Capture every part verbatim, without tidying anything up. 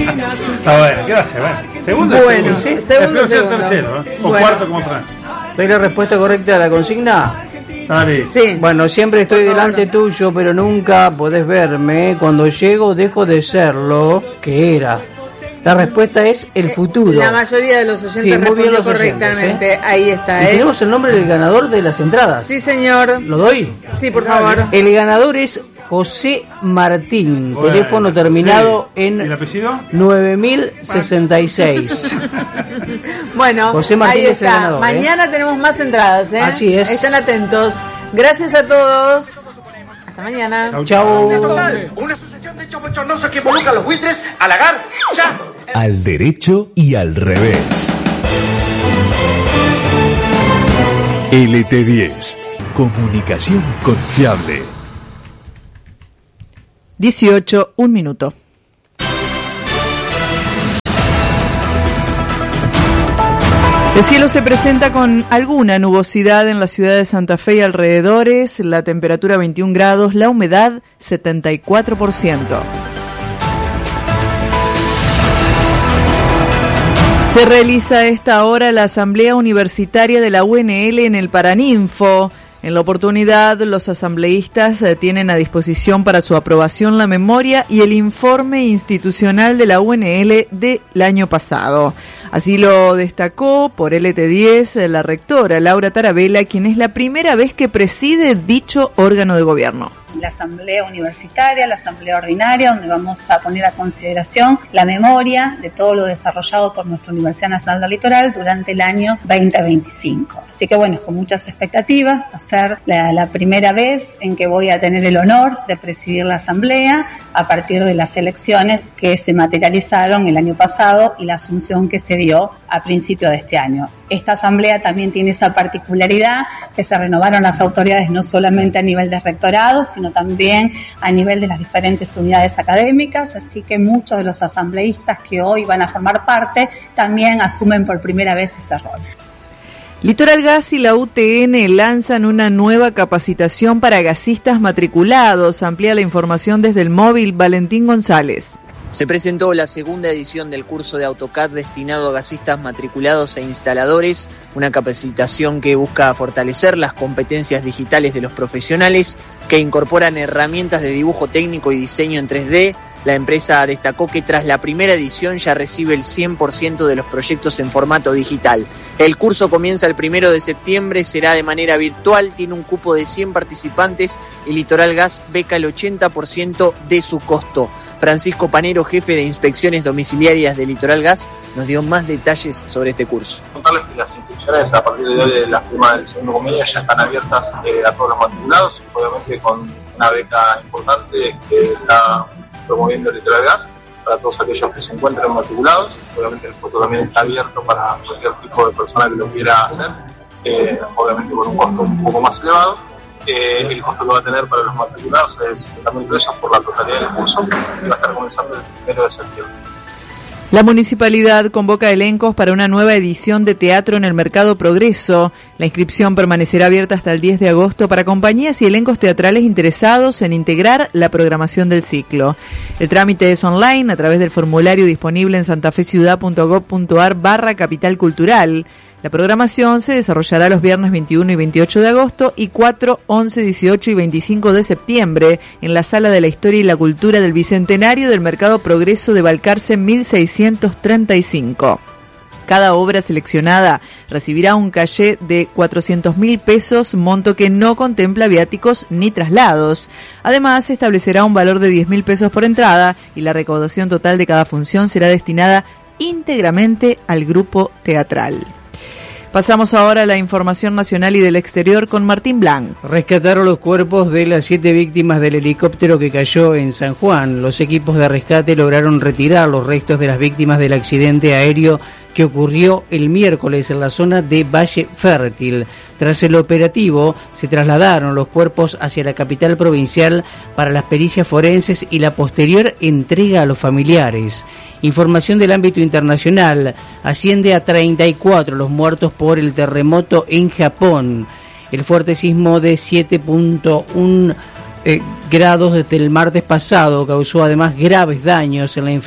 Está bueno, ¿qué va a ser? Bueno, segundo, bueno, segundo, sí, segundo, segundo, segundo. tercero, ¿eh? O Bueno. cuarto como Francia. ¿Hay la respuesta correcta a la consigna? Dale. Sí. Bueno, siempre estoy delante tuyo, pero nunca podés verme. Cuando llego, dejo de serlo. ¿Qué era? La respuesta es el futuro. La mayoría de los oyentes Sí, muy bien respondió los oyentes, correctamente. ¿eh? Ahí está, Y ¿eh? tenemos el nombre del ganador de las entradas. Sí, señor. ¿Lo doy? Sí, por favor. El ganador es José Martín, Bueno, teléfono terminado sí. ¿Y en el apellido? nueve mil sesenta y seis. Bueno, José Martín ahí es el está. ganador, ¿eh? Mañana tenemos más entradas, ¿eh? Así es. Estén atentos. Gracias a todos. Hasta mañana. Chau, chau. Total, una sucesión de hechos bochornosos que involucran a los buitres, halagar, ya. Al derecho y al revés. L T diez. Comunicación confiable. dieciocho, un minuto. El cielo se presenta con alguna nubosidad en la ciudad de Santa Fe y alrededores, la temperatura veintiún grados, la humedad setenta y cuatro por ciento. Se realiza a esta hora la Asamblea Universitaria de la U N L en el Paraninfo. En la oportunidad, los asambleístas eh, tienen a disposición para su aprobación la memoria y el informe institucional de la U N L del año pasado. Así lo destacó por L T diez eh, la rectora Laura Tarabella, quien es la primera vez que preside dicho órgano de gobierno. La asamblea universitaria, la asamblea ordinaria, donde vamos a poner a consideración la memoria de todo lo desarrollado por nuestra Universidad Nacional del Litoral durante el año veinte veinticinco. Así que bueno, con muchas expectativas, va a ser la, la primera vez en que voy a tener el honor de presidir la asamblea a partir de las elecciones que se materializaron el año pasado y la asunción que se dio a principio de este año. Esta asamblea también tiene esa particularidad que se renovaron las autoridades no solamente a nivel de rectorado, sino también a nivel de las diferentes unidades académicas, así que muchos de los asambleístas que hoy van a formar parte también asumen por primera vez ese rol. Litoral Gas y la U T N lanzan una nueva capacitación para gasistas matriculados. Amplía la información desde el móvil Valentín González. Se presentó la segunda edición del curso de AutoCAD destinado a gasistas matriculados e instaladores, una capacitación que busca fortalecer las competencias digitales de los profesionales que incorporan herramientas de dibujo técnico y diseño en tres D. La empresa destacó que tras la primera edición ya recibe el cien por ciento de los proyectos en formato digital. El curso comienza el primero de septiembre, será de manera virtual, tiene un cupo de cien participantes y Litoral Gas beca el ochenta por ciento de su costo. Francisco Panero, jefe de inspecciones domiciliarias de Litoral Gas, nos dio más detalles sobre este curso. Contarles que las inscripciones a partir de hoy de la firma del segundo convenio ya están abiertas eh, a todos los matriculados, obviamente con una beca importante que está promoviendo Litoral Gas para todos aquellos que se encuentren matriculados. Obviamente el curso también está abierto para cualquier tipo de persona que lo quiera hacer, eh, obviamente con un costo un poco más elevado. Eh, el costo que va a tener para los matriculados es sesenta mil pesos por la totalidad del curso y va a estar comenzando el primero de septiembre. La municipalidad convoca elencos para una nueva edición de teatro en el Mercado Progreso. La inscripción permanecerá abierta hasta el diez de agosto para compañías y elencos teatrales interesados en integrar la programación del ciclo. El trámite es online a través del formulario disponible en santafeciudad.gov.ar barra capital cultural. La programación se desarrollará los viernes veintiuno y veintiocho de agosto y cuatro, once, dieciocho y veinticinco de septiembre en la Sala de la Historia y la Cultura del Bicentenario del Mercado Progreso de Balcarce mil seiscientos treinta y cinco. Cada obra seleccionada recibirá un cachet de cuatrocientos mil pesos, monto que no contempla viáticos ni traslados. Además, se establecerá un valor de diez mil pesos por entrada y la recaudación total de cada función será destinada íntegramente al grupo teatral. Pasamos ahora a la información nacional y del exterior con Martín Blanc. Rescataron los cuerpos de las siete víctimas del helicóptero que cayó en San Juan. Los equipos de rescate lograron retirar los restos de las víctimas del accidente aéreo que ocurrió el miércoles en la zona de Valle Fértil. Tras el operativo, se trasladaron los cuerpos hacia la capital provincial para las pericias forenses y la posterior entrega a los familiares. Información del ámbito internacional. Asciende a treinta y cuatro los muertos por el terremoto en Japón. El fuerte sismo de siete punto uno eh, grados desde el martes pasado causó además graves daños en la infraestructura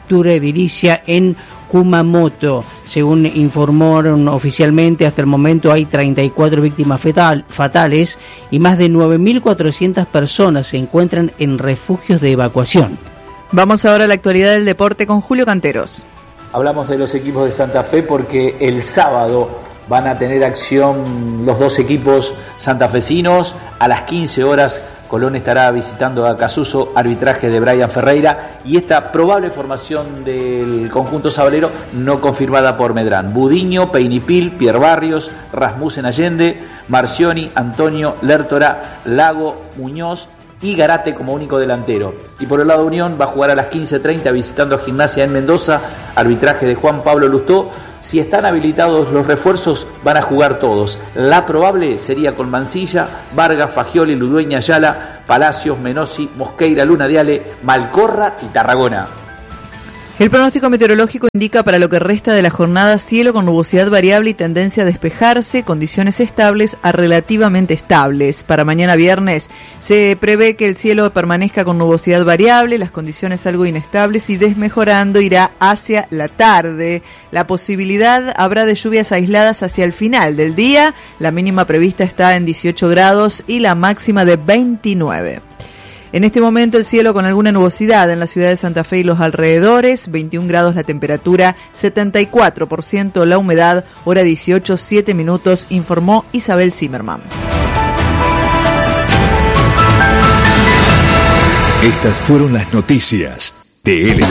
prefectura edilicia en Kumamoto. Según informaron oficialmente, hasta el momento hay treinta y cuatro víctimas fetal, fatales y más de nueve mil cuatrocientas personas se encuentran en refugios de evacuación. Vamos ahora a la actualidad del deporte con Julio Canteros. Hablamos de los equipos de Santa Fe porque el sábado van a tener acción los dos equipos santafesinos. A las quince horas Colón estará visitando a Casuso, arbitraje de Brian Ferreira, y esta probable formación del conjunto sabalero no confirmada por Medrán: Budiño, Peinipil, Pierre Barrios, Rasmussen Allende, Marcioni, Antonio, Lertora, Lago, Muñoz y Garate como único delantero. Y por el lado de Unión va a jugar a las quince treinta visitando a Gimnasia en Mendoza, arbitraje de Juan Pablo Lustó. Si están habilitados los refuerzos, van a jugar todos. La probable sería con Mancilla, Vargas, Fagioli, Ludueña, Ayala, Palacios, Menossi, Mosqueira, Luna Diale, Malcorra y Tarragona. El pronóstico meteorológico indica para lo que resta de la jornada cielo con nubosidad variable y tendencia a despejarse, condiciones estables a relativamente estables. Para mañana viernes se prevé que el cielo permanezca con nubosidad variable, las condiciones algo inestables y desmejorando irá hacia la tarde. La posibilidad habrá de lluvias aisladas hacia el final del día. La mínima prevista está en dieciocho grados y la máxima de veintinueve. En este momento el cielo con alguna nubosidad en la ciudad de Santa Fe y los alrededores, veintiún grados la temperatura, setenta y cuatro por ciento la humedad, hora dieciocho, siete minutos, informó Isabel Zimmerman. Estas fueron las noticias de L.